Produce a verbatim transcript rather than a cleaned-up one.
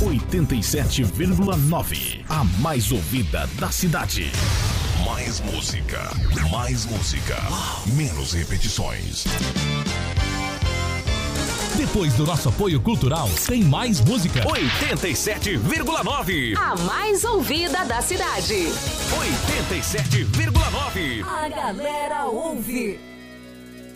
oitenta e sete vírgula nove. A mais ouvida da cidade. Mais música, mais música, menos repetições. Depois do nosso apoio cultural, tem mais música. oitenta e sete vírgula nove. A mais ouvida da cidade. oitenta e sete vírgula nove. A galera ouve.